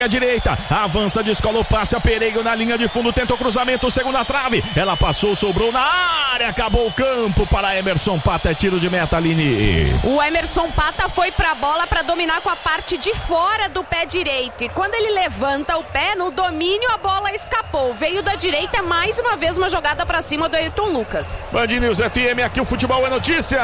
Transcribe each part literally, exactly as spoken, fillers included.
à direita, avança, descola o passe, a Pereiro na linha de fundo, tentou cruzamento, segunda trave, ela passou, sobrou na área, acabou o campo para Emerson Pata, é tiro de meta, Aline. O Emerson Pata foi pra bola para dominar com a parte de fora do pé direito, e quando ele levanta o pé no domínio, a bola escapou, veio da direita, mais uma vez uma jogada pra cima do Ayrton Lucas. Band News F M, aqui o futebol é notícia.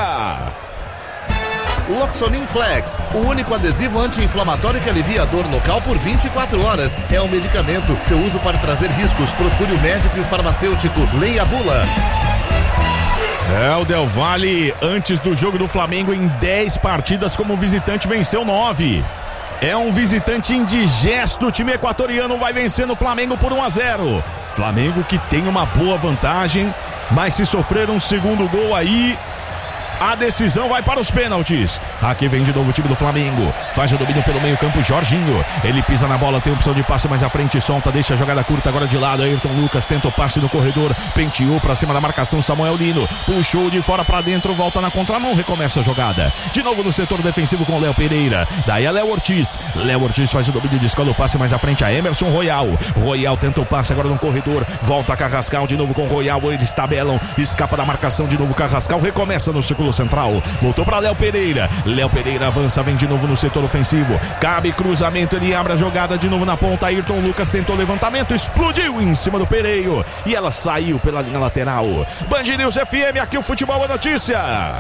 Loxonin Flex, o único adesivo anti-inflamatório que alivia a dor local por vinte e quatro horas. É um medicamento. Seu uso pode trazer riscos. Procure o médico e o farmacêutico. Leia a bula. É, o Del Valle, antes do jogo do Flamengo, em dez partidas como visitante, venceu nove. É um visitante indigesto. O time equatoriano vai vencendo o Flamengo por um a zero. Flamengo que tem uma boa vantagem, mas se sofrer um segundo gol aí, a decisão vai para os pênaltis. Aqui vem de novo o time do Flamengo. Faz o domínio pelo meio campo, Jorginho. Ele pisa na bola, tem opção de passe mais à frente, solta, deixa a jogada curta agora de lado. Ayrton Lucas tenta o passe no corredor, penteou para cima da marcação, Samuel Lino. Puxou de fora para dentro, volta na contramão, recomeça a jogada. De novo no setor defensivo com Léo Pereira. Daí a Léo Ortiz. Léo Ortiz faz o domínio, descola o passe mais à frente a Emerson Royal. Royal tenta o passe agora no corredor, volta a Carrascal de novo com Royal. Eles tabelam, escapa da marcação de novo Carrascal, recomeça no círculo central, voltou para Léo Pereira. Léo Pereira avança, vem de novo no setor ofensivo, cabe cruzamento, ele abre a jogada de novo na ponta. Ayrton Lucas tentou levantamento, explodiu em cima do Pereiro e ela saiu pela linha lateral. Band News F M, aqui o futebol é notícia.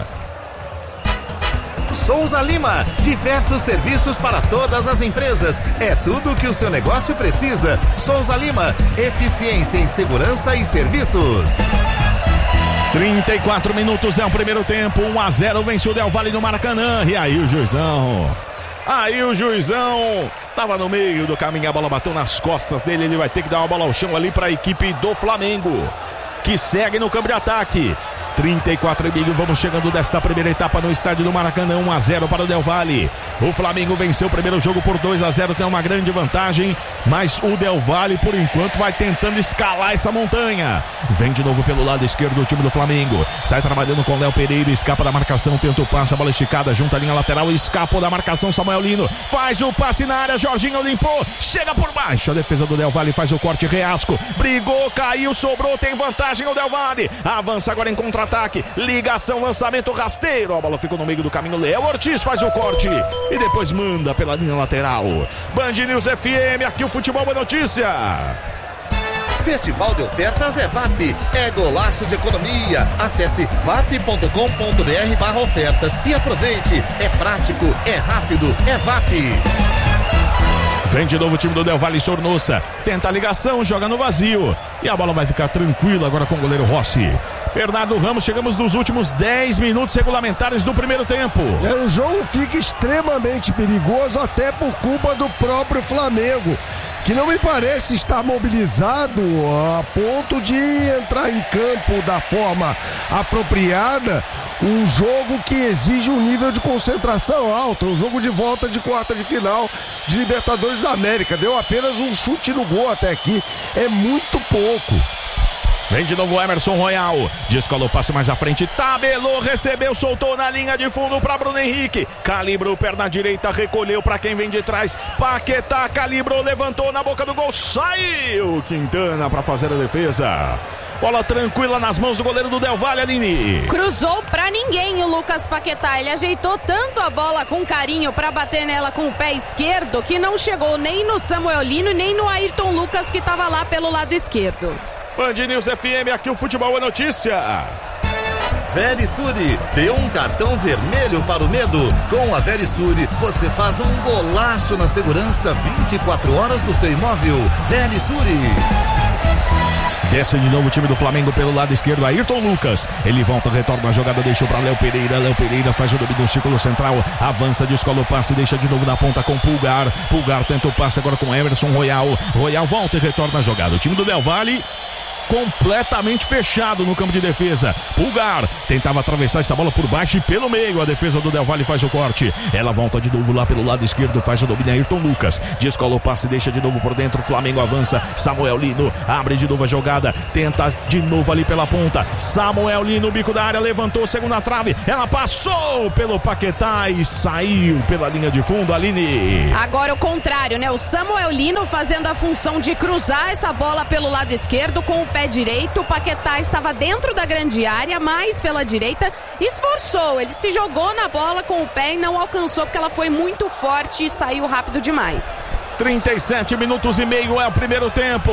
Souza Lima, diversos serviços para todas as empresas. É tudo o que o seu negócio precisa. Souza Lima, eficiência em segurança e serviços. trinta e quatro minutos é o primeiro tempo, um a zero, vence o Del Valle no Maracanã. E aí o juizão, aí o juizão tava no meio do caminho, a bola bateu nas costas dele, ele vai ter que dar uma bola ao chão ali para a equipe do Flamengo, que segue no campo de ataque. trinta e quatro e meio, vamos chegando desta primeira etapa no estádio do Maracanã, um a zero para o Del Valle. O Flamengo venceu o primeiro jogo por dois a zero, tem uma grande vantagem, mas o Del Valle por enquanto vai tentando escalar essa montanha. Vem de novo pelo lado esquerdo o time do Flamengo, sai trabalhando com o Léo Pereira, escapa da marcação, tenta o passe, a bola esticada, junta a linha lateral, escapou da marcação, Samuel Lino faz o passe na área, Jorginho limpou, chega por baixo, a defesa do Del Valle faz o corte, Reasco, brigou, caiu, sobrou, tem vantagem o Del Valle, avança agora em contra ataque, ligação, lançamento rasteiro, a bola ficou no meio do caminho, Léo Ortiz faz o corte e depois manda pela linha lateral. Band News F M, aqui o futebol é notícia. Festival de ofertas é V A P, é golaço de economia. Acesse vap ponto com ponto br barra ofertas e aproveite, é prático, é rápido, é V A P. Vem de novo o time do Del Valle, Sornosa tenta a ligação, joga no vazio e a bola vai ficar tranquila agora com o goleiro Rossi. Bernardo Ramos, chegamos nos últimos dez minutos regulamentares do primeiro tempo. É, o jogo fica extremamente perigoso até por culpa do próprio Flamengo, que não me parece estar mobilizado a ponto de entrar em campo da forma apropriada. Um jogo que exige um nível de concentração alto, um jogo de volta de quarta de final de Libertadores da América. Deu apenas um chute no gol até aqui, é muito pouco. Vem de novo o Emerson Royal, descolou o passe mais à frente, tabelou, recebeu, soltou na linha de fundo para Bruno Henrique, calibrou perna direita, recolheu para quem vem de trás, Paquetá calibrou, levantou na boca do gol, saiu Quintana para fazer a defesa. Bola tranquila nas mãos do goleiro do Del Valle, Aline. Cruzou pra ninguém o Lucas Paquetá, ele ajeitou tanto a bola com carinho pra bater nela com o pé esquerdo, que não chegou nem no Samuel Lino, nem no Ayrton Lucas, que tava lá pelo lado esquerdo. Band News F M, aqui o futebol é notícia. Verisure, dê um cartão vermelho para o medo. Com a Verisure, você faz um golaço na segurança vinte e quatro horas do seu imóvel. Verisure. Desce de novo o time do Flamengo pelo lado esquerdo, Ayrton Lucas, ele volta, retorna a jogada, deixou para Léo Pereira, Léo Pereira faz o domínio no círculo central, avança, descola o passe, deixa de novo na ponta com Pulgar, Pulgar tenta o passe agora com Emerson Royal, Royal volta e retorna a jogada, o time do Del Valle completamente fechado no campo de defesa, Pulgar tentava atravessar essa bola por baixo e pelo meio, a defesa do Del Valle faz o corte, ela volta de novo lá pelo lado esquerdo, faz o domínio Ayrton Lucas, descola o passe, deixa de novo por dentro, Flamengo avança, Samuel Lino, abre de novo a jogada, tenta de novo ali pela ponta, Samuel Lino, bico da área, levantou, segunda trave, ela passou pelo Paquetá e saiu pela linha de fundo, Aline. Agora o contrário, né? O Samuel Lino fazendo a função de cruzar essa bola pelo lado esquerdo com o pé direito, o Paquetá estava dentro da grande área, mais pela direita, esforçou, ele se jogou na bola com o pé e não alcançou porque ela foi muito forte e saiu rápido demais. trinta e sete minutos e meio é o primeiro tempo.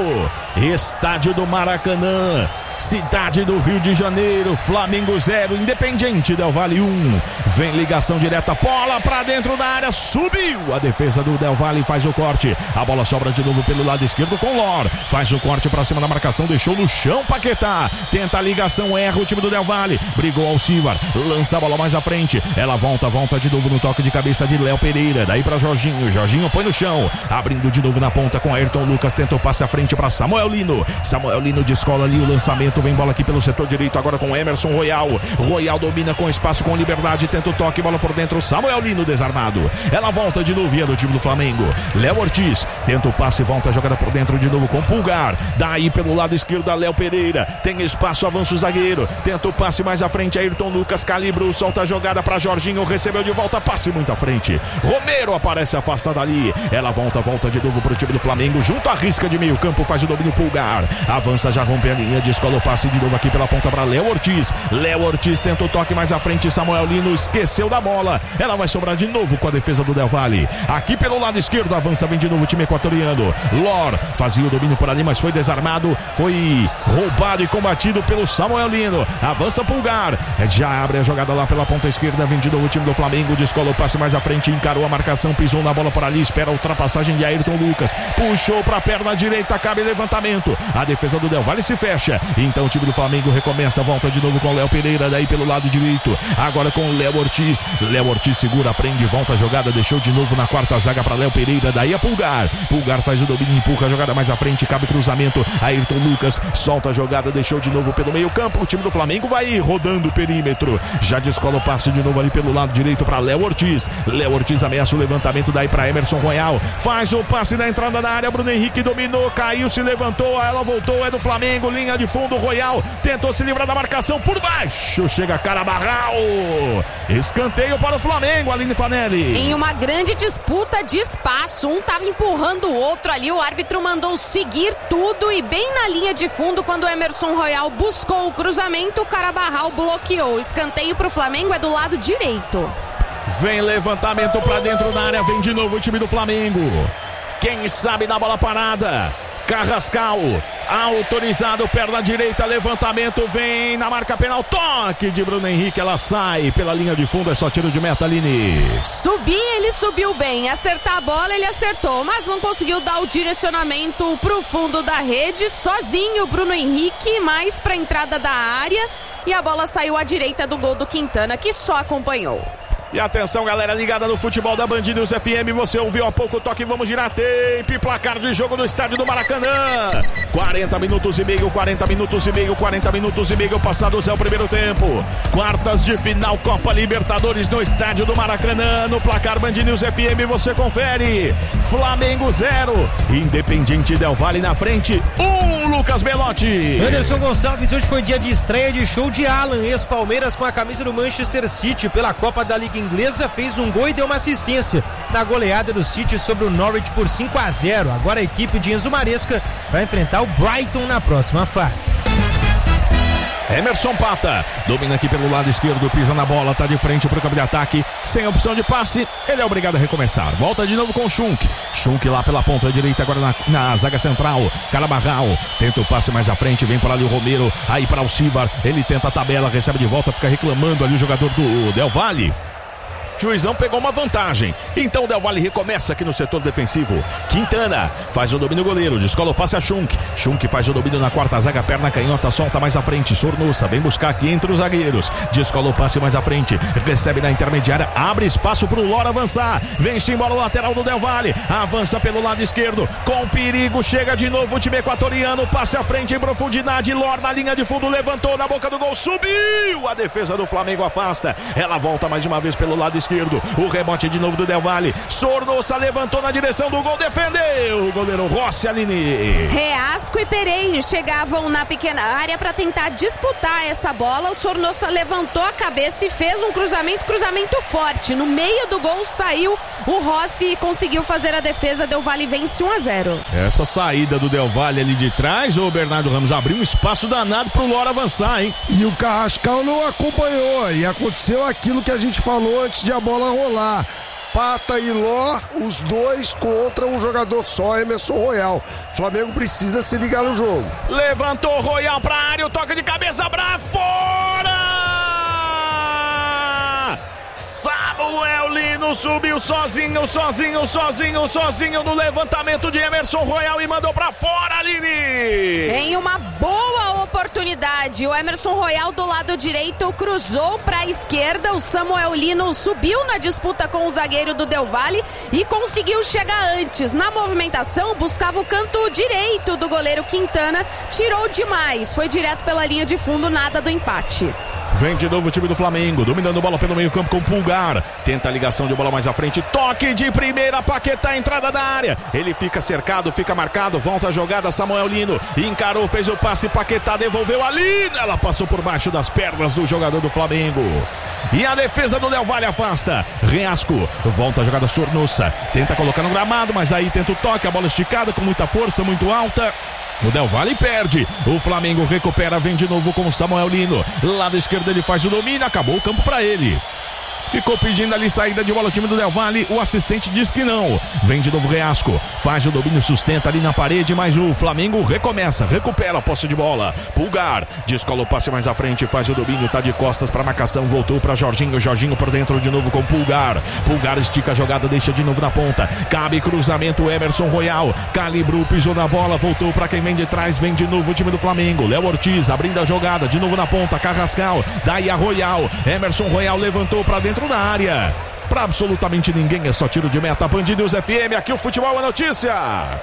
Estádio do Maracanã, cidade do Rio de Janeiro, Flamengo zero, Independiente Del Valle um. Vem ligação direta, bola pra dentro da área, subiu a defesa do Del Valle, faz o corte, a bola sobra de novo pelo lado esquerdo com Lor, faz o corte pra cima da marcação, deixou no chão Paquetá, tenta a ligação, erra o time do Del Valle, brigou Alcivar, lança a bola mais à frente, ela volta, volta de novo no toque de cabeça de Léo Pereira, daí pra Jorginho, Jorginho põe no chão, abrindo de novo na ponta com Ayrton Lucas, tenta o passe à frente pra Samuel Lino, Samuel Lino descola ali o lançamento, vem bola aqui pelo setor direito agora com Emerson Royal, Royal domina com espaço, com liberdade, tenta o toque, bola por dentro, Samuel Lino desarmado, ela volta de novo, via do time do Flamengo, Léo Ortiz, tenta o passe, volta a jogada por dentro de novo com Pulgar, daí pelo lado esquerdo a Léo Pereira, tem espaço, avança o zagueiro, tenta o passe mais à frente, Ayrton Lucas, calibra, solta a jogada para Jorginho, recebeu de volta, passe muito à frente, Romero aparece afastada ali, ela volta, volta de novo pro time do Flamengo, junto à risca de meio campo, faz o domínio Pulgar, avança, já rompe a linha, descola o passe de novo aqui pela ponta para Léo Ortiz, Léo Ortiz tenta o toque mais à frente, Samuel Lino esqueceu da bola, ela vai sobrar de novo com a defesa do Del Valle, aqui pelo lado esquerdo, avança, vem de novo o time equatoriano, Lor fazia o domínio por ali, mas foi desarmado, foi roubado e combatido pelo Samuel Lino, avança Pulgar, já abre a jogada lá pela ponta esquerda, vem de novo o time do Flamengo, descola o passe mais à frente, encarou a marcação, pisou na bola por ali, espera a ultrapassagem de Ayrton Lucas, puxou para a perna direita, cabe levantamento, a defesa do Del Valle se fecha, então o time do Flamengo recomeça, volta de novo com Léo Pereira, daí pelo lado direito, agora com Léo Ortiz, Léo Ortiz segura, prende, volta a jogada, deixou de novo na quarta zaga para Léo Pereira, daí a Pulgar, Pulgar faz o domínio, empurra a jogada mais à frente, cabe cruzamento, Ayrton Lucas solta a jogada, deixou de novo pelo meio campo, o time do Flamengo vai rodando o perímetro, já descola o passe de novo ali pelo lado direito para Léo Ortiz, Léo Ortiz ameaça o levantamento, daí para Emerson Royal, faz o passe na entrada da área, Bruno Henrique dominou, caiu, se levantou, ela voltou, é do Flamengo, linha de fundo, Royal tentou se livrar da marcação por baixo, chega Carabarral, escanteio para o Flamengo, Aline Fanelli. Em uma grande disputa de espaço, um estava empurrando o outro ali, o árbitro mandou seguir tudo e bem na linha de fundo, quando o Emerson Royal buscou o cruzamento, o Carabarral bloqueou, escanteio para o Flamengo, é do lado direito. Vem levantamento para dentro da área, vem de novo o time do Flamengo, quem sabe da bola parada, Carrascal, autorizado, perna direita, levantamento, vem na marca penal, toque de Bruno Henrique, ela sai pela linha de fundo, é só tiro de meta, Aline. Subir, ele subiu bem, acertar a bola, ele acertou, mas não conseguiu dar o direcionamento pro fundo da rede, sozinho Bruno Henrique, mais pra entrada da área, e a bola saiu à direita do gol do Quintana, que só acompanhou. E atenção, galera ligada no futebol da Band News F M, você ouviu há pouco o toque, vamos girar tape, placar de jogo no estádio do Maracanã, quarenta minutos e meio, quarenta minutos e meio, quarenta minutos e meio passados é o primeiro tempo, quartas de final Copa Libertadores no estádio do Maracanã, no placar Band News F M você confere, Flamengo zero, Independiente Del Valle na frente, um, Lucas Belotti. Anderson Gonçalves, hoje foi dia de estreia de show de Alan, ex-Palmeiras com a camisa do Manchester City pela Copa da Liga Inglesa, fez um gol e deu uma assistência na goleada do City sobre o Norwich por cinco a zero. Agora a equipe de Enzo Maresca vai enfrentar o Brighton na próxima fase. Emerson Pata, domina aqui pelo lado esquerdo, pisa na bola, tá de frente pro campo de ataque, sem opção de passe, ele é obrigado a recomeçar, volta de novo com o Schunk, Schunk lá pela ponta direita, agora na, na zaga central, Carabarral, tenta o passe mais à frente, vem por ali o Romero, aí para o Alcivar, ele tenta a tabela, recebe de volta, fica reclamando ali o jogador do Del Valle. Juizão pegou uma vantagem. Então o Del Valle recomeça aqui no setor defensivo. Quintana faz o domínio goleiro, descola o passe a Schunk. Schunk faz o domínio na quarta zaga, perna canhota, solta mais à frente. Sornosa vem buscar aqui entre os zagueiros. Descola o passe mais à frente, recebe na intermediária, abre espaço para o Lor avançar. Vem-se embora o lateral do Del Valle, avança pelo lado esquerdo, com perigo, chega de novo o time equatoriano, passe à frente em profundidade. Lor na linha de fundo, levantou na boca do gol, subiu. A defesa do Flamengo afasta. Ela volta mais uma vez pelo lado esquerdo. O rebote de novo do Del Valle. Sornosa levantou na direção do gol, defendeu o goleiro Rossi Aline. Reasco e Pereira chegavam na pequena área para tentar disputar essa bola. O Sornosa levantou a cabeça e fez um cruzamento, cruzamento forte. No meio do gol saiu o Rossi e conseguiu fazer a defesa. Del Valle vence um a zero. Essa saída do Del Valle ali de trás, o Bernardo Ramos abriu um espaço danado pro Lor avançar, hein? E o Carrascal não acompanhou, e aconteceu aquilo que a gente falou antes de a bola rolar. Pata e Lor, os dois contra um jogador só, Emerson Royal. Flamengo precisa se ligar no jogo. Levantou Royal pra área, o toque de cabeça pra fora! Samuel Lino subiu sozinho, sozinho, sozinho, sozinho no levantamento de Emerson Royal e mandou pra fora, Aline! Em uma boa oportunidade, o Emerson Royal do lado direito cruzou pra esquerda, o Samuel Lino subiu na disputa com o zagueiro do Del Valle e conseguiu chegar antes. Na movimentação, buscava o canto direito do goleiro Quintana, tirou demais, foi direto pela linha de fundo, nada do empate. Vem de novo o time do Flamengo, dominando bola pelo meio campo com Pulgar. Tenta a ligação de bola mais à frente. Toque de primeira, Paquetá, entrada da área. Ele fica cercado, fica marcado. Volta a jogada, Samuel Lino. Encarou, fez o passe, Paquetá devolveu ali. Ela passou por baixo das pernas do jogador do Flamengo. E a defesa do Del Valle afasta. Reasco, volta a jogada, Sornosa. Tenta colocar no gramado, mas aí tenta o toque. A bola esticada com muita força, muito alta. O Del Valle perde, o Flamengo recupera, vem de novo com o Samuel Lino. Lado esquerdo ele faz o domínio, acabou o campo para ele. Ficou pedindo ali saída de bola o time do Del Valle, o assistente diz que não. Vem de novo Reasco, faz o domínio, sustenta ali na parede, mas o Flamengo recomeça, recupera a posse de bola. Pulgar, descola o passe mais à frente, faz o domínio, tá de costas para marcação, voltou para Jorginho, Jorginho por dentro de novo com Pulgar. Pulgar estica a jogada, deixa de novo na ponta, cabe cruzamento, Emerson Royal, calibrou, pisou na bola, voltou para quem vem de trás, vem de novo o time do Flamengo. Léo Ortiz abrindo a jogada, de novo na ponta, Carrascal, daí a Royal, Emerson Royal levantou para dentro na área, pra absolutamente ninguém, é só tiro de meta. Band News F M, aqui o futebol é notícia.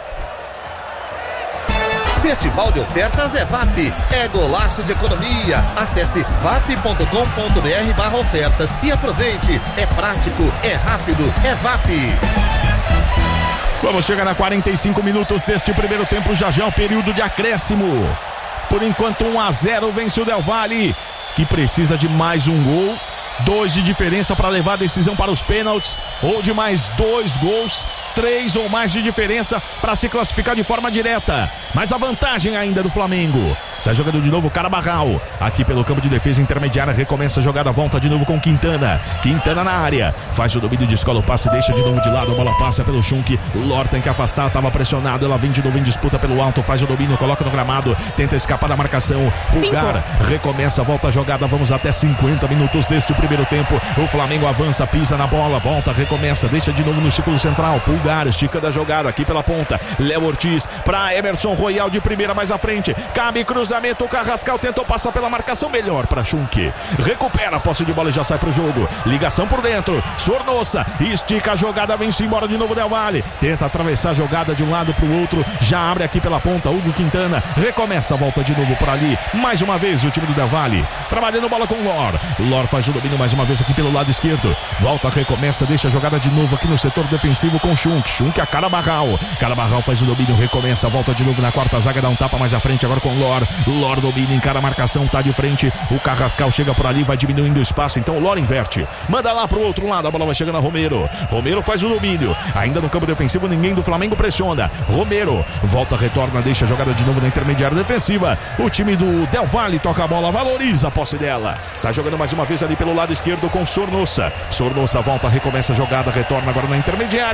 Festival de ofertas é V A P, é golaço de economia. Acesse vap ponto com ponto br barra ofertas e aproveite. É prático, é rápido, é V A P. Vamos chegar a quarenta e cinco minutos deste primeiro tempo, já já o período de acréscimo. Por enquanto um a zero vence o Del Valle, que precisa de mais um gol. Dois de diferença para levar a decisão para os pênaltis, ou de mais dois gols, três ou mais de diferença para se classificar de forma direta. Mas a vantagem ainda do Flamengo. Sai jogando de novo o Carabarral, aqui pelo campo de defesa intermediária, recomeça a jogada, volta de novo com Quintana. Quintana na área, faz o domínio, descola o passe, deixa de novo de lado, a bola passa pelo Schunk. Lor tem que afastar, estava pressionado, ela vem de novo em disputa pelo alto, faz o domínio, coloca no gramado, tenta escapar da marcação. Pulgar, recomeça, volta a jogada, vamos até cinquenta minutos deste primeiro tempo. O Flamengo avança, pisa na bola, volta, recomeça, deixa de novo no círculo central. Pulgar, esticando a jogada aqui pela ponta. Léo Ortiz para Emerson Royal de primeira mais à frente. Cabe cruzamento, o Carrascal tentou passar pela marcação, melhor para Schunk. Recupera a posse de bola e já sai pro jogo. Ligação por dentro. Sornosa estica a jogada, vem-se embora de novo Del Valle. Tenta atravessar a jogada de um lado pro outro. Já abre aqui pela ponta. Hugo Quintana recomeça, volta de novo por ali. Mais uma vez o time do Del Valle trabalhando bola com Lor. Lor faz o domínio mais uma vez aqui pelo lado esquerdo. Volta, recomeça, deixa a jogada de novo aqui no setor defensivo com Schunk. Schunk a Carabarral. Carabarral faz o domínio, recomeça, volta de novo na quarta zaga, dá um tapa mais à frente agora com Lor. Lor domina, encara a marcação, tá de frente. O Carrascal chega por ali, vai diminuindo o espaço, então o Lor inverte. Manda lá pro outro lado, a bola vai chegando a Romero. Romero faz o domínio. Ainda no campo defensivo, ninguém do Flamengo pressiona. Romero volta, retorna, deixa a jogada de novo na intermediária defensiva. O time do Del Valle toca a bola, valoriza a posse dela. Sai jogando mais uma vez ali pelo lado esquerdo com Sornosa. Sornosa volta, recomeça a jogada, retorna agora na intermediária. O Schunk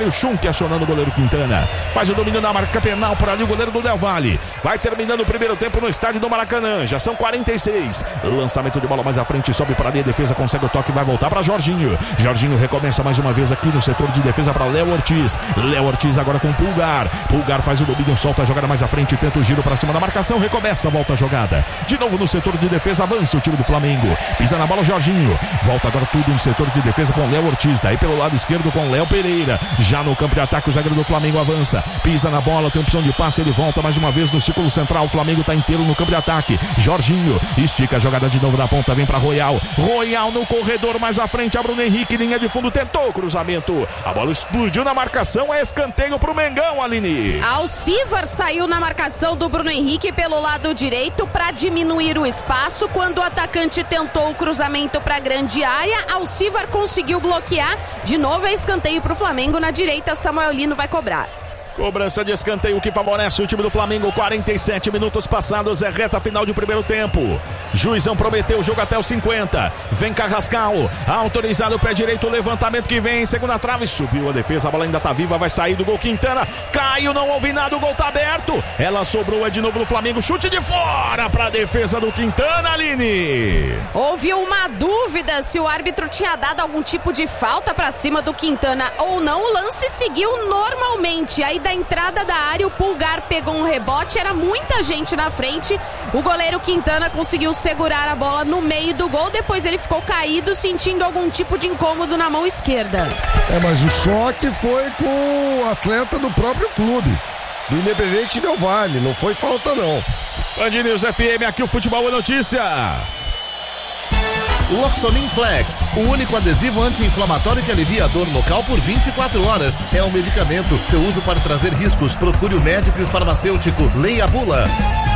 questionando o goleiro Quintana. Faz o domínio na marca penal por ali o goleiro do Del Valle. Vai terminando o primeiro tempo no estádio do Maracanã. Já são quarenta e seis. Lançamento de bola mais à frente, sobe para ali, a defesa consegue o toque, vai voltar para Jorginho. Jorginho recomeça mais uma vez aqui no setor de defesa para Léo Ortiz. Léo Ortiz agora com Pulgar. Pulgar faz o domínio, solta a jogada mais à frente, tenta o giro para cima da marcação, recomeça, volta a jogada. De novo no setor de defesa, avança o time do Flamengo. Pisa na bola Jorginho. Volta agora tudo no setor de defesa com Léo Ortiz. Daí pelo lado esquerdo com Léo Pereira. Já no campo de ataque o zagueiro do Flamengo avança. Pisa na bola, tem opção de passe, ele volta mais uma vez no círculo central. O Flamengo está inteiro no campo de ataque. Jorginho estica a jogada de novo da ponta, vem para Royal. Royal no corredor mais à frente, a Bruno Henrique, linha de fundo, tentou o cruzamento. A bola explodiu na marcação, é escanteio pro Mengão, Aline. Alcivar saiu na marcação do Bruno Henrique pelo lado direito para diminuir o espaço. Quando o atacante tentou o cruzamento para a grande área, Alcivar conseguiu bloquear. De novo é escanteio pro Flamengo na direita, Samuel Lino vai cobrar. Cobrança de escanteio que favorece o time do Flamengo. Quarenta e sete minutos passados, é reta final de primeiro tempo. Juizão prometeu o jogo até os cinquenta. Vem Carrascal, autorizado o pé direito, levantamento que vem, segunda trave, subiu a defesa, a bola ainda tá viva, vai sair do gol. Quintana, caiu, não houve nada, o gol tá aberto. Ela sobrou, é de novo do Flamengo, chute de fora pra defesa do Quintana, Aline. Houve uma dúvida se o árbitro tinha dado algum tipo de falta pra cima do Quintana ou não. O lance seguiu normalmente, aí da entrada da área, o Pulgar pegou um rebote, era muita gente na frente, o goleiro Quintana conseguiu segurar a bola no meio do gol, depois ele ficou caído, sentindo algum tipo de incômodo na mão esquerda. É, mas o choque foi com o atleta do próprio clube, do Independente Del Valle, não foi falta não. Band News F M, aqui o Futebol é Notícia. Loxonin Flex, o único adesivo anti-inflamatório que alivia a dor local por vinte e quatro horas. É um medicamento. Seu uso pode trazer riscos. Procure o médico e o farmacêutico. Leia a bula.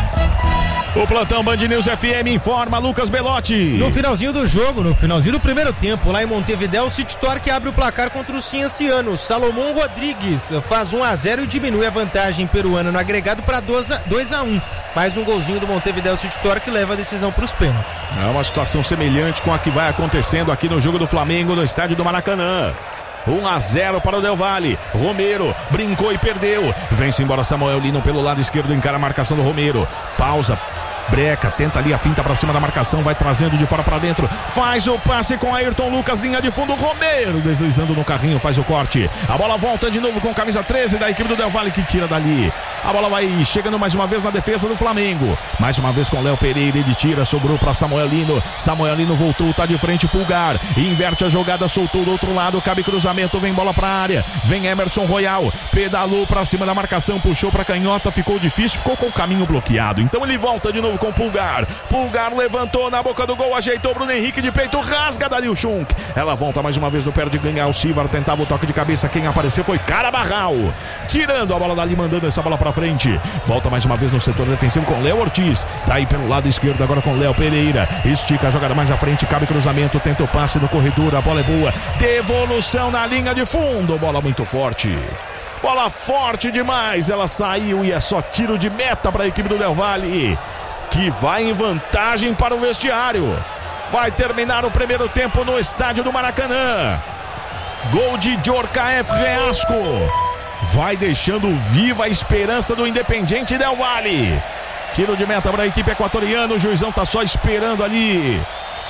O plantão Band News F M informa Lucas Belotti. No finalzinho do jogo, no finalzinho do primeiro tempo, lá em Montevidéu, o City Torque abre o placar contra o Cienciano. Salomão Rodrigues faz um a zero e diminui a vantagem peruana no agregado para dois a um. Mais um golzinho do Montevidéu City Torque leva a decisão para os pênaltis. É uma situação semelhante com a que vai acontecendo aqui no jogo do Flamengo no estádio do Maracanã. um a zero para o Del Valle. Romero brincou e perdeu. Vem-se embora Samuel Lino pelo lado esquerdo, encara a marcação do Romero. Pausa. Breca, tenta ali a finta pra cima da marcação, vai trazendo de fora pra dentro, faz o passe com Ayrton Lucas, linha de fundo, Romero deslizando no carrinho, faz o corte, a bola volta de novo com camisa treze da equipe do Del Valle que tira dali, a bola vai chegando mais uma vez na defesa do Flamengo, mais uma vez com Léo Pereira, ele tira, sobrou pra Samuel Lino, Samuel Lino voltou, tá de frente, Pulgar, inverte a jogada, soltou do outro lado, cabe cruzamento, vem bola pra área, vem Emerson Royal, pedalou pra cima da marcação, puxou pra canhota, ficou difícil, ficou com o caminho bloqueado, então ele volta de novo com Pulgar, Pulgar levantou na boca do gol, ajeitou Bruno Henrique de peito, rasga dali o Schunk, ela volta mais uma vez no pé de ganhar, o Sivar tentava o toque de cabeça, quem apareceu foi Carabarral, tirando a bola dali, mandando essa bola pra frente, volta mais uma vez no setor defensivo com Léo Ortiz, daí pelo lado esquerdo agora com Léo Pereira, estica a jogada mais à frente, cabe cruzamento, tenta o passe no corredor, a bola é boa, devolução na linha de fundo, bola muito forte. Bola forte demais, ela saiu e é só tiro de meta para a equipe do Del Valle, que vai em vantagem para o vestiário. Vai terminar o primeiro tempo no estádio do Maracanã. Gol de Djorkaeff Reasco. Vai deixando viva a esperança do Independiente Del Valle. Tiro de meta para a equipe equatoriana. O juizão tá só esperando ali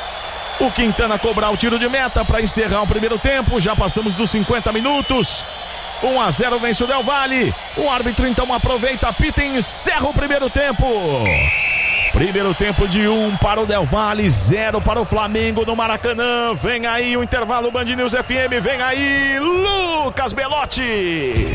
o Quintana cobrar o tiro de meta para encerrar o primeiro tempo. Já passamos dos cinquenta minutos. um a zero vence o Del Valle. O árbitro então aproveita, apita e encerra o primeiro tempo. Primeiro tempo de um para o Del Valle, zero para o Flamengo no Maracanã. Vem aí o intervalo Band News F M, vem aí Lucas Belotti.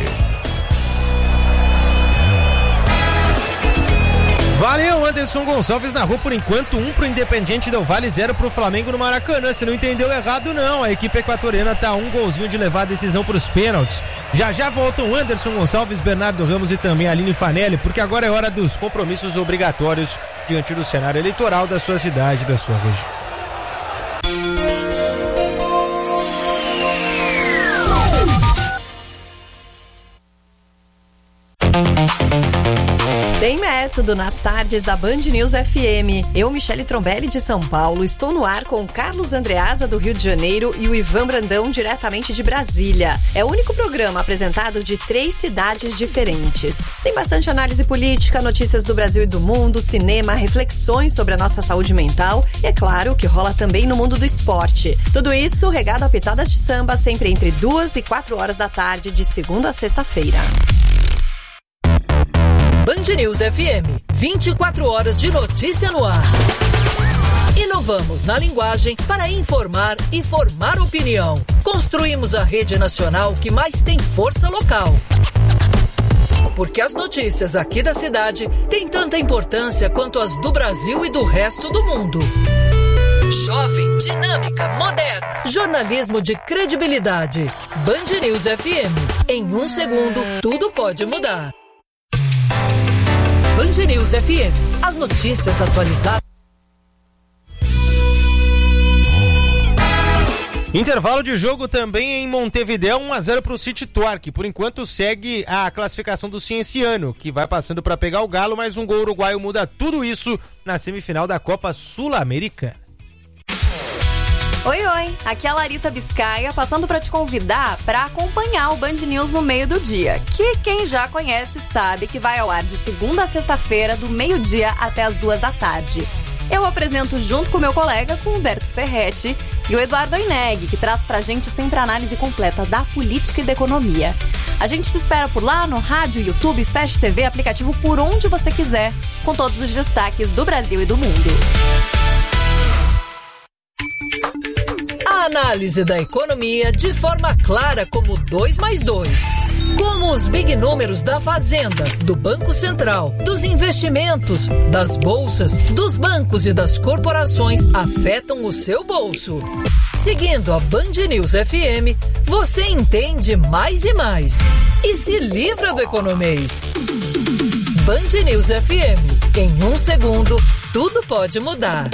Valeu, Anderson Gonçalves narrou por enquanto um pro Independiente Del Valle, zero pro Flamengo no Maracanã. Você não entendeu errado não, a equipe equatoriana tá um golzinho de levar a decisão pros pênaltis. Já já voltam Anderson Gonçalves, Bernardo Ramos e também Aline Fanelli, porque agora é hora dos compromissos obrigatórios diante do cenário eleitoral da sua cidade, da sua região. Tem método nas tardes da Band News F M. Eu, Michele Trombelli, de São Paulo, estou no ar com o Carlos Andreasa, do Rio de Janeiro, e o Ivan Brandão, diretamente de Brasília. É o único programa apresentado de três cidades diferentes. Tem bastante análise política, notícias do Brasil e do mundo, cinema, reflexões sobre a nossa saúde mental e, é claro, o que rola também no mundo do esporte. Tudo isso regado a pitadas de samba, sempre entre duas e quatro horas da tarde, de segunda a sexta-feira. Band News F M, vinte e quatro horas de notícia no ar. Inovamos na linguagem para informar e formar opinião. Construímos a rede nacional que mais tem força local. Porque as notícias aqui da cidade têm tanta importância quanto as do Brasil e do resto do mundo. Jovem, dinâmica, moderna. Jornalismo de credibilidade. Band News F M. Em um segundo, tudo pode mudar. Band News F M. As notícias atualizadas. Intervalo de jogo também em Montevidéu, um a zero para o City Torque. Por enquanto segue a classificação do Cienciano, que vai passando para pegar o Galo, mas um gol uruguaio muda tudo isso na semifinal da Copa Sul-Americana. Oi, oi, aqui é a Larissa Biscaia, passando para te convidar para acompanhar o Band News no meio do dia, que quem já conhece sabe que vai ao ar de segunda a sexta-feira, do meio-dia até as duas da tarde. Eu apresento junto com meu colega, com Humberto Ferretti, e o Eduardo Aineg, que traz pra gente sempre a análise completa da política e da economia. A gente te espera por lá no rádio, YouTube, Fast T V, aplicativo, por onde você quiser, com todos os destaques do Brasil e do mundo. A análise da economia de forma clara como dois mais dois. Como os big números da Fazenda, do Banco Central, dos investimentos, das bolsas, dos bancos e das corporações afetam o seu bolso. Seguindo a Band News F M, você entende mais e mais. E se livra do economês. Band News F M. Em um segundo, tudo pode mudar.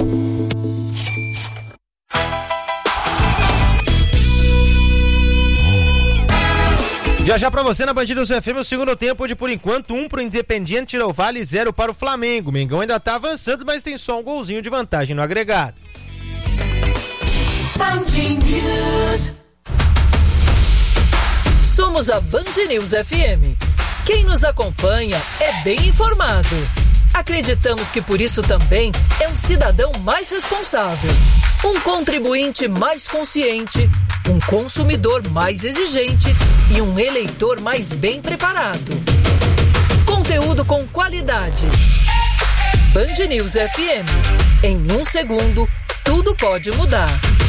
Já já pra você na Band News F M, o segundo tempo de, por enquanto, um pro Independiente Del Valle, zero para o Flamengo. O Mengão ainda tá avançando, mas tem só um golzinho de vantagem no agregado. Band News. Somos a Band News F M. Quem nos acompanha é bem informado. Acreditamos que por isso também é um cidadão mais responsável, um contribuinte mais consciente, um consumidor mais exigente e um eleitor mais bem preparado. Conteúdo com qualidade. Band News F M. Em um segundo, tudo pode mudar.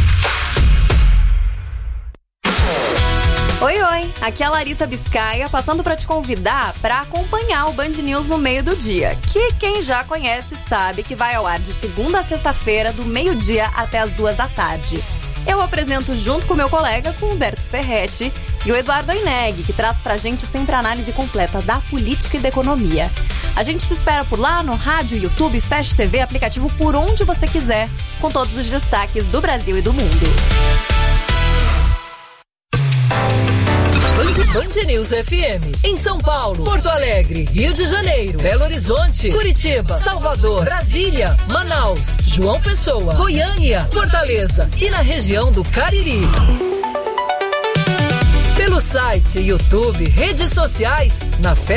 Oi, oi, aqui é a Larissa Biscaia, passando para te convidar para acompanhar o Band News no meio do dia, que quem já conhece sabe que vai ao ar de segunda a sexta-feira, do meio-dia até as duas da tarde. Eu apresento junto com meu colega, com Humberto Ferretti, e o Eduardo Aineg, que traz pra gente sempre a análise completa da política e da economia. A gente te espera por lá no rádio, YouTube, Fast T V, aplicativo, por onde você quiser, com todos os destaques do Brasil e do mundo. Band News F M. Em São Paulo, Porto Alegre, Rio de Janeiro, Belo Horizonte, Curitiba, Salvador, Brasília, Manaus, João Pessoa, Goiânia, Fortaleza e na região do Cariri. Pelo site, YouTube, redes sociais, na